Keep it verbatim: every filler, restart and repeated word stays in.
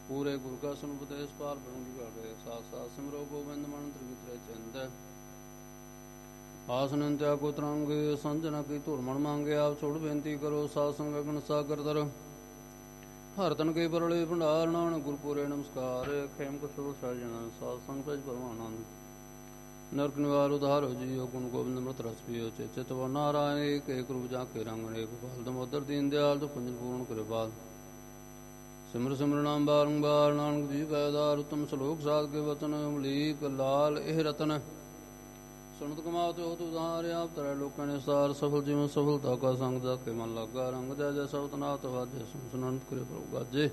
ਪੂਰੇ ਗੁਰੂ ਕਾ ਸੁਨ ਉਪਦੇਸ਼ ਪਾਲ ਬ੍ਰਹਮ ਗਾਵੇ ਸਾਥ ਸਾਥ ਸਿਮਰੋ ਗੋਬਿੰਦ ਮੰਤਰ ਵਿਤਰੇ ਚੰਦ ਆਸਨ ਤਿਆਗੋ ਤਰੰਗ ਸੰਜਨਾ ਕੀ ਧੁਰ ਮਨ ਮੰਗੇ ਆਪ ਛੋੜ ਬੇਨਤੀ ਕਰੋ ਸਾਧ ਸੰਗ ਗਣ ਸਾਗਰ ਦਰ ਹਰ ਤਨ ਕੇ ਪਰਲੇ ਭੰਡਾਰ ਨਾਨਕ ਗੁਰਪੁਰੇ ਨਮਸਕਾਰ ਖੇਮ ਕਸੋ ਸਾਜਣਾ ਸਾਧ ਸੰਗ ਭਜ ਪਰਮਾਨੰਦ ਨਰਕ ਨਿਵਾਰ ਉਧਾਰੋ ਜੀਓ ਗੁਣ ਗੋਬਿੰਦ ਅੰਮ੍ਰਿਤ ਰਸ ਪੀਓ ਚਿਤ ਵ ਨਾਰਾਇਣ ਏਕ ਏਕ ਰੂਪ ਜਾ ਕੇ ਰੰਗ ਅਨੇਕ ਗੋਪਾਲ ਦਮੋਦਰ ਦੀਨ ਦਿਆਲ ਤੋਂ ਪੰਜ ਪੂਰਨ ਕਰੇ ਬਾਦ ਸਿਮਰ ਸਿਮਰ ਨਾਮ ਬਾਰੰਬਾਰ ਨਾਨਕ ਜੀ ਪੈਦਾਰ ਉਤਮ ਸ਼ਲੋਕ ਸਾਧ ਕੇ ਵਚਨ ਅਮਲੀਕ ਲਾਲ ਇਹ ਰਤਨ ਸੁਣਤ ਕਮਾਤ ਹੋਤ ਉਧਾਰ ਆਪ ਤਰੇ ਲੋਕਾਂ ਨੇ ਸਾਰ ਸਫਲ ਜੀਵਨ ਸਫਲਤਾ ਕਾ ਸੰਗ ਜਾ ਕੇ ਮਨ ਲੱਗਾ ਰੰਗ ਜਾ ਜਾ ਸਬਤ ਨਾਥ ਵਾਜੇ ਸੁਨ ਸੁਨੰਤ ਕਰੇ ਪ੍ਰਭੂ ਗਾਜੇ